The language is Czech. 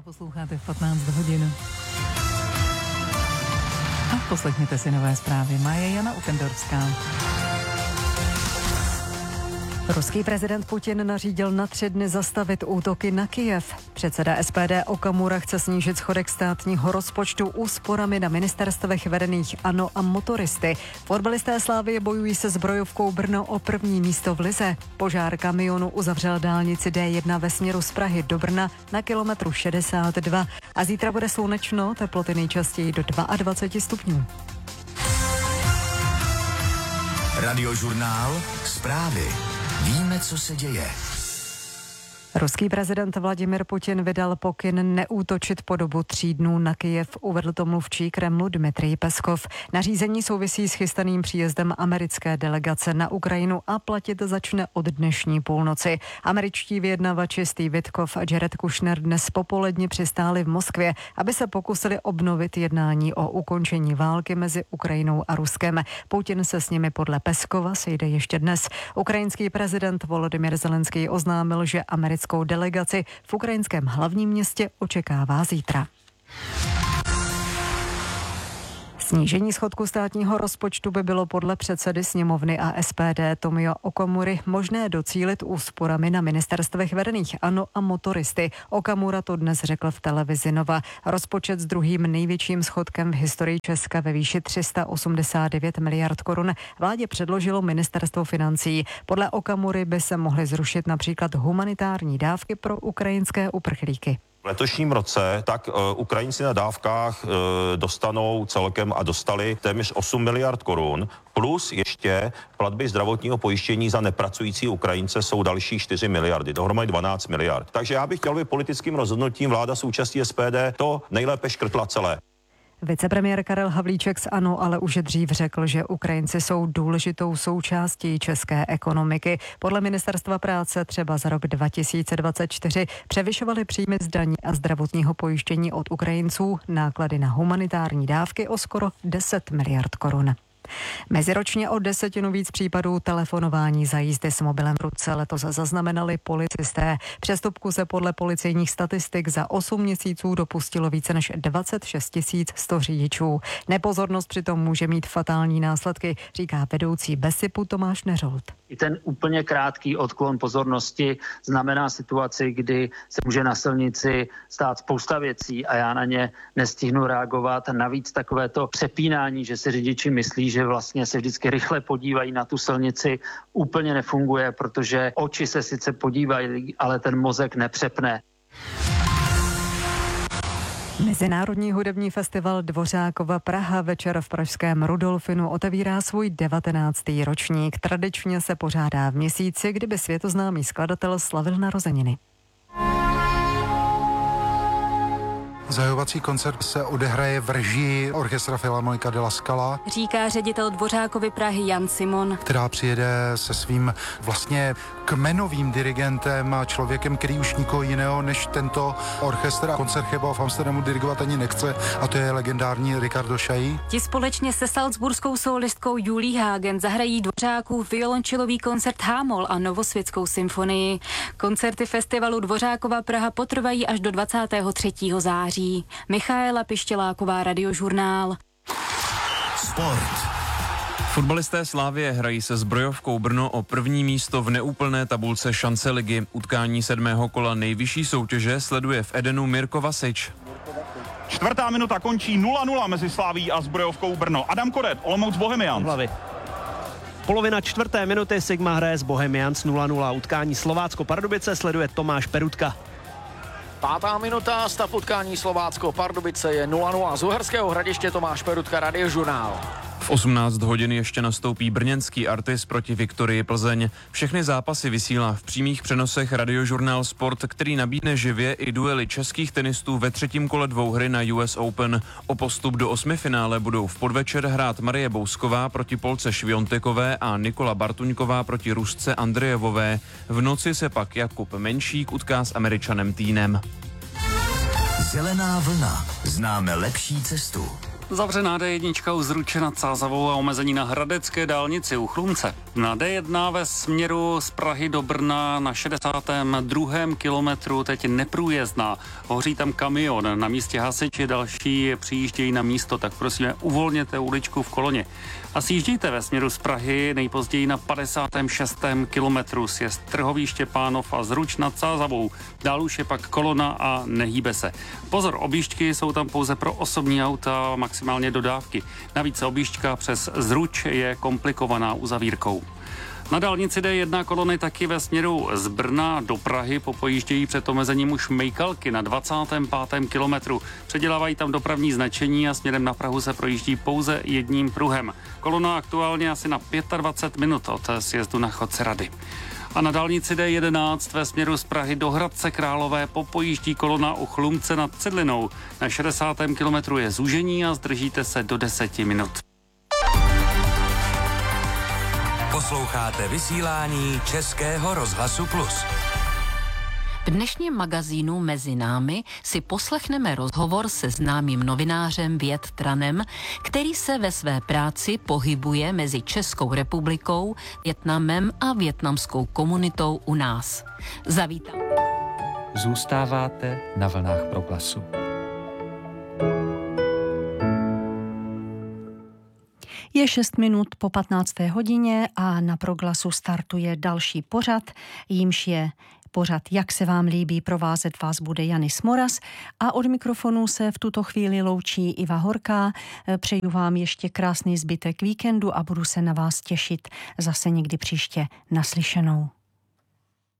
Posloucháte v 15 hodin. A poslechněte si nové zprávy. Má je Jana Okendorská. Ruský prezident Putin nařídil na 3 dny zastavit útoky na Kyjev. Předseda SPD Okamura chce snížit schodek státního rozpočtu úsporami na ministerstvech vedených ANO a motoristy. Fotbalisté Slavie bojují se zbrojovkou Brno o první místo v lize. Požár kamionu uzavřel dálnici D1 ve směru z Prahy do Brna na kilometru 62. A zítra bude slunečno, teploty nejčastěji do 22 stupňů. Radiožurnál Zprávy. Víme, co se děje. Ruský prezident Vladimir Putin vydal pokyn neútočit po dobu 3 dnů na Kyjev, uvedl to mluvčí Kremlu Dmitrij Peskov. Nařízení souvisí s chystaným příjezdem americké delegace na Ukrajinu a platit začne od dnešní půlnoci. Američtí vyjednavači Steve Witkoff a Jared Kushner dnes popoledni přistáli v Moskvě, aby se pokusili obnovit jednání o ukončení války mezi Ukrajinou a Ruskem. Putin se s nimi podle Peskova sejde ještě dnes. Ukrajinský prezident Volodymyr Zelenský oznámil, že americkou delegaci v ukrajinském hlavním městě očekává zítra. Snížení schodku státního rozpočtu by bylo podle předsedy sněmovny a SPD Tomia Okamury možné docílit úsporami na ministerstvech vedených ANO a motoristy. Okamura to dnes řekl v televizi Nova. Rozpočet s druhým největším schodkem v historii Česka ve výši 389 miliard korun vládě předložilo ministerstvo financí. Podle Okamury by se mohly zrušit například humanitární dávky pro ukrajinské uprchlíky. V letošním roce tak Ukrajinci na dávkách dostanou celkem a dostali téměř 8 miliard korun, plus ještě platby zdravotního pojištění za nepracující Ukrajince jsou další 4 miliardy, dohromady 12 miliard. Takže já bych chtěl, aby politickým rozhodnutím vláda s účastí SPD to nejlépe škrtla celé. Vicepremiér Karel Havlíček z ANO ale už dřív řekl, že Ukrajinci jsou důležitou součástí české ekonomiky. Podle ministerstva práce třeba za rok 2024 převyšovaly příjmy z daní a zdravotního pojištění od Ukrajinců náklady na humanitární dávky o skoro 10 miliard korun. Meziročně o 10 víc případů telefonování za jízdy s mobilem v ruce letos zaznamenali policisté. Přestupku se podle policejních statistik za 8 měsíců dopustilo více než 26 100 řidičů. Nepozornost přitom může mít fatální následky, říká vedoucí BESIPu Tomáš Neřolt. I ten úplně krátký odklon pozornosti znamená situaci, kdy se může na silnici stát spousta věcí a já na ně nestihnu reagovat. Navíc takovéto přepínání, že si řidiči myslí, že vlastně se vždycky rychle podívají na tu silnici, úplně nefunguje, protože oči se sice podívají, ale ten mozek nepřepne. Mezinárodní hudební festival Dvořákova Praha večer v pražském Rudolfinu otevírá svůj 19. ročník. Tradičně se pořádá v měsíci, kdyby světoznámý skladatel slavil narozeniny. Zahajovací koncert se odehraje v režii Orchestra Filharmonika de la Scala, říká ředitel Dvořákovy Prahy Jan Simon, která přijede se svým vlastně kmenovým dirigentem a člověkem, který už nikoho jiného než tento orchestr a koncert Cheba v Amsterdamu dirigovat ani nechce, a to je legendární Ricardo Chailly. Ti společně se salzburskou solistkou Julí Hagen zahrají Dvořákův violončelový koncert H-moll a Novosvětskou symfonii. Koncerty festivalu Dvořákova Praha potrvají až do 23. září. Michaela Pištěláková, Radiožurnál. Sport. Fotbalisté Slavie hrají se zbrojovkou Brno o první místo v neúplné tabulce šance ligy. Utkání 7. kola nejvyšší soutěže sleduje v Edenu Mirko Vasič. 4. minuta končí 0-0 mezi Slavií a zbrojovkou Brno. Adam Koret, Olomouc Bohemians. Polovina 4. minuty Sigma hraje s Bohemians 0-0. Utkání Slovácko-Pardubice sleduje Tomáš Perutka. 5. minuta, stav utkání Slovácko-Pardubice je 0-0. Z Uherského Hradiště Tomáš Perutka, Radiožurnál. V 18 hodin ještě nastoupí brněnský Artis proti Viktorii Plzeň. Všechny zápasy vysílá v přímých přenosech Radiožurnál Sport, který nabídne živě i duely českých tenistů ve 3. kole dvouhry na US Open. O postup do 8. finále budou v podvečer hrát Marie Bousková proti Polce Šviontekové a Nikola Bartuňková proti Rusce Andrejevové. V noci se pak Jakub Menšík utká s Američanem Týnem. Zelená vlna. Známe lepší cestu. Zavřená D1 u Zruče nad Sázavou a omezení na hradecké dálnici u Chlumce. Na D1 ve směru z Prahy do Brna na 62. kilometru teď neprůjezdná. Hoří tam kamion. Na místě hasiči další přijíždějí na místo, tak prosím uvolněte uličku v koloně. A sjíždějte ve směru z Prahy nejpozději na 56. kilometru. Sjezd Trhový, Štěpánov a Zruč nad Sázavou. Dál už je pak kolona a nehýbe se. Pozor, objížďky jsou tam pouze pro osobní auta, maximálně dodávky. Navíc objížďka přes Zruč je komplikovaná uzavírkou. Na dálnici D1 kolony taky ve směru z Brna do Prahy popojíždějí před omezením už Mejkalky na 25. kilometru. Předělávají tam dopravní značení a směrem na Prahu se projíždí pouze jedním pruhem. Kolona aktuálně asi na 25 minut od sjezdu na Chodce Rady. A na dálnici D11 ve směru z Prahy do Hradce Králové popojíždí kolona u Chlumce nad Cedlinou. Na 60. kilometru je zúžení a zdržíte se do 10 minut. Posloucháte vysílání Českého rozhlasu Plus. V dnešním magazínu Mezi námi si poslechneme rozhovor se známým novinářem Viet Tranem, který se ve své práci pohybuje mezi Českou republikou, Vietnamem a vietnamskou komunitou u nás. Zavítám. Zůstáváte na vlnách Proglasu. Je 6 minut po 15. hodině a na Proglasu startuje další pořad, jímž je pořad Jak se vám líbí, provázet vás bude Janis Moras a od mikrofonu se v tuto chvíli loučí Iva Horká. Přeju vám ještě krásný zbytek víkendu a budu se na vás těšit zase někdy příště. Naslyšenou.